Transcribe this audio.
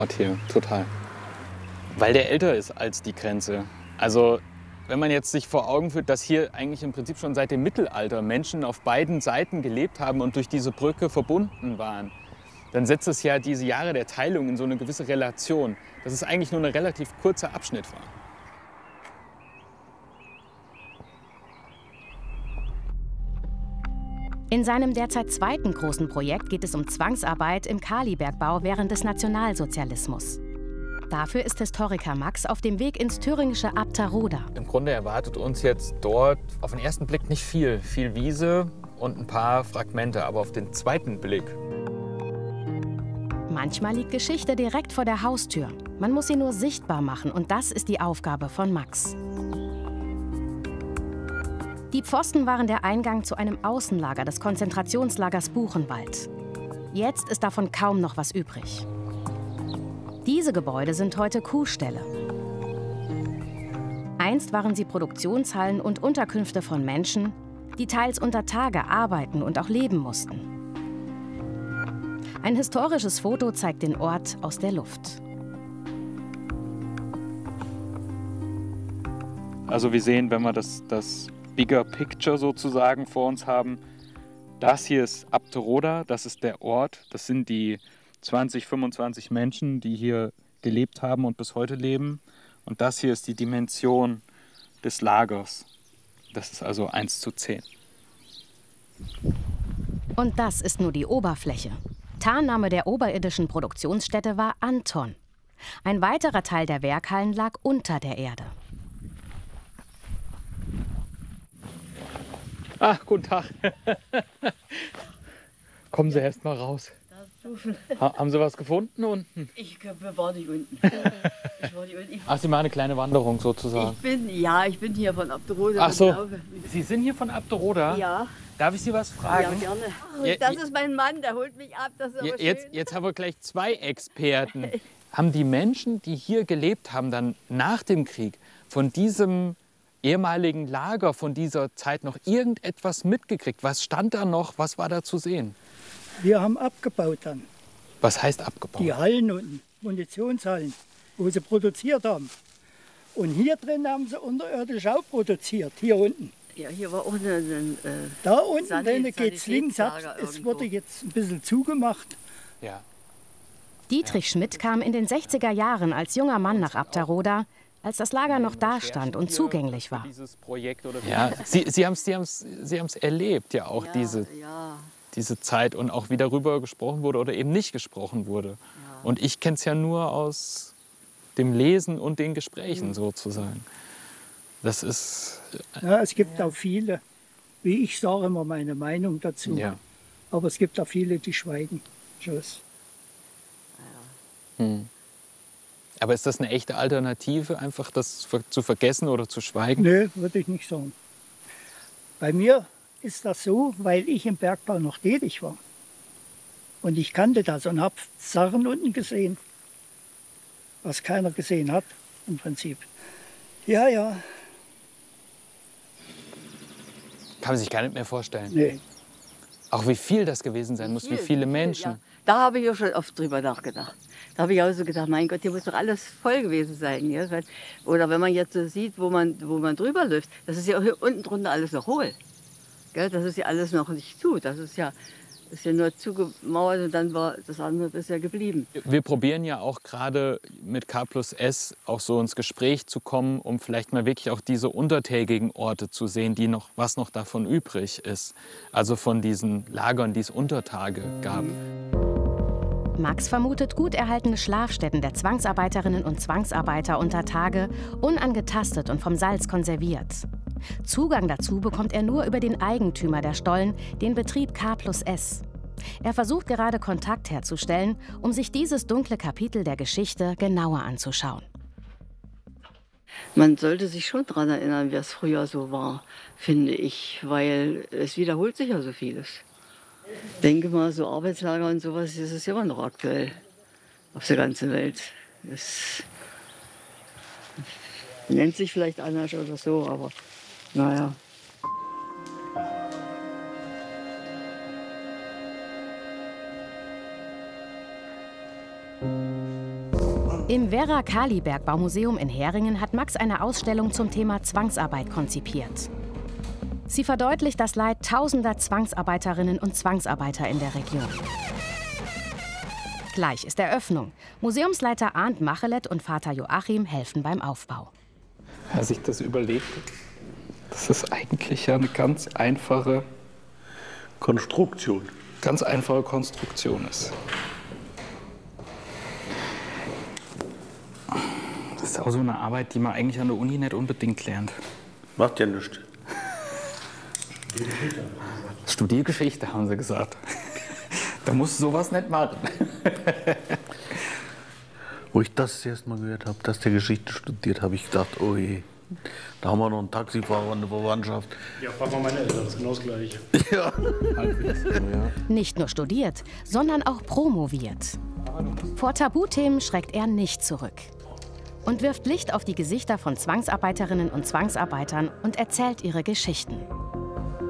Ort hier, total. Weil der älter ist als die Grenze. Also wenn man jetzt sich vor Augen führt, dass hier eigentlich im Prinzip schon seit dem Mittelalter Menschen auf beiden Seiten gelebt haben und durch diese Brücke verbunden waren, dann setzt es ja diese Jahre der Teilung in so eine gewisse Relation, dass es eigentlich nur ein relativ kurzer Abschnitt war. In seinem derzeit zweiten großen Projekt geht es um Zwangsarbeit im Kalibergbau während des Nationalsozialismus. Dafür ist Historiker Max auf dem Weg ins thüringische Abterroda. Im Grunde erwartet uns jetzt dort auf den ersten Blick nicht viel. Viel Wiese und ein paar Fragmente, aber auf den zweiten Blick. Manchmal liegt Geschichte direkt vor der Haustür. Man muss sie nur sichtbar machen und das ist die Aufgabe von Max. Die Pfosten waren der Eingang zu einem Außenlager des Konzentrationslagers Buchenwald. Jetzt ist davon kaum noch was übrig. Diese Gebäude sind heute Kuhställe. Einst waren sie Produktionshallen und Unterkünfte von Menschen, die teils unter Tage arbeiten und auch leben mussten. Ein historisches Foto zeigt den Ort aus der Luft. Also wir sehen, wenn wir das Bigger Picture sozusagen vor uns haben, das hier ist Abterroda, das ist der Ort, das sind die 20, 25 Menschen, die hier gelebt haben und bis heute leben. Und das hier ist die Dimension des Lagers. Das ist also 1:10. Und das ist nur die Oberfläche. Tarnname der oberirdischen Produktionsstätte war Anton. Ein weiterer Teil der Werkhallen lag unter der Erde. Ach, guten Tag. Kommen Sie erst mal raus. Haben Sie was gefunden unten? Ich war nicht unten. Ach, Sie machen eine kleine Wanderung sozusagen. Ich bin hier von Abderode. Ach so, Sie sind hier von Abderroda? Ja. Darf ich Sie was fragen? Ja, gerne. Ja, Das ist mein Mann, der holt mich ab. Das ist aber schön. Jetzt haben wir gleich zwei Experten. Haben die Menschen, die hier gelebt haben, dann nach dem Krieg von diesem ehemaligen Lager, von dieser Zeit noch irgendetwas mitgekriegt? Was stand da noch? Was war da zu sehen? Wir haben abgebaut dann. Was heißt abgebaut? Die Hallen unten, Munitionshallen, wo sie produziert haben. Und hier drin haben sie unterirdisch auch produziert, hier unten. Ja, hier war auch Da unten geht es links ab. Sanitätslager Es irgendwo. wurde jetzt ein bisschen zugemacht. Ja. Dietrich Schmidt kam in den 60er Jahren als junger Mann nach Abterroda, als das Lager noch dastand und zugänglich war. Ja, Sie haben es erlebt, ja auch diese Zeit und auch wie darüber gesprochen wurde oder eben nicht gesprochen wurde. Ja. Und ich kenne es ja nur aus dem Lesen und den Gesprächen sozusagen. Das ist... Ja, es gibt auch viele, wie ich sage immer meine Meinung dazu. Ja. Aber es gibt auch viele, die schweigen. Tschüss. Aber ist das eine echte Alternative, einfach das zu vergessen oder zu schweigen? Nö, würde ich nicht sagen. Bei mir ist das so, weil ich im Bergbau noch tätig war. Und ich kannte das und habe Sachen unten gesehen, was keiner gesehen hat im Prinzip. Ja, ja. Kann man sich gar nicht mehr vorstellen. Nee. Auch wie viel das gewesen sein muss, wie viele Menschen. Ja. Da habe ich auch schon oft drüber nachgedacht. Da habe ich auch so gedacht, mein Gott, hier muss doch alles voll gewesen sein. Ja? Oder wenn man jetzt so sieht, wo man drüber läuft, das ist ja hier unten drunter alles noch hohl. Gell? Das ist ja alles noch nicht zu. Das ist ja nur zugemauert und dann war das andere bisher geblieben. Wir probieren ja auch gerade mit K+S auch so ins Gespräch zu kommen, um vielleicht mal wirklich auch diese untertägigen Orte zu sehen, was noch davon übrig ist. Also von diesen Lagern, die es unter Tage gab. Max vermutet gut erhaltene Schlafstätten der Zwangsarbeiterinnen und Zwangsarbeiter unter Tage, unangetastet und vom Salz konserviert. Zugang dazu bekommt er nur über den Eigentümer der Stollen, den Betrieb K+S. Er versucht gerade Kontakt herzustellen, um sich dieses dunkle Kapitel der Geschichte genauer anzuschauen. Man sollte sich schon daran erinnern, wie es früher so war, finde ich, weil es wiederholt sich ja so vieles. Ich denke mal, so Arbeitslager und sowas, das ist immer noch aktuell auf der ganzen Welt. Es nennt sich vielleicht anders oder so, aber naja. Im Vera-Kali-Bergbaumuseum in Heringen hat Max eine Ausstellung zum Thema Zwangsarbeit konzipiert. Sie verdeutlicht das Leid tausender Zwangsarbeiterinnen und Zwangsarbeiter in der Region. Gleich ist Eröffnung. Museumsleiter Arndt Machelet und Vater Joachim helfen beim Aufbau. Wer sich das überlegt, das ist eigentlich ja eine ganz einfache Konstruktion. Ganz einfache Konstruktion ist. Das ist auch so eine Arbeit, die man eigentlich an der Uni nicht unbedingt lernt. Macht ja nichts. Studiergeschichte, haben sie gesagt. Da musst du sowas nicht machen. Wo ich das erst mal gehört habe, dass der Geschichte studiert, habe ich gedacht, oh je, da haben wir noch einen Taxifahrer in der Verwandtschaft. Ja, frag mal meine Eltern, das ist genau das Gleiche. Ja. Nicht nur studiert, sondern auch promoviert. Vor Tabuthemen schreckt er nicht zurück und wirft Licht auf die Gesichter von Zwangsarbeiterinnen und Zwangsarbeitern und erzählt ihre Geschichten.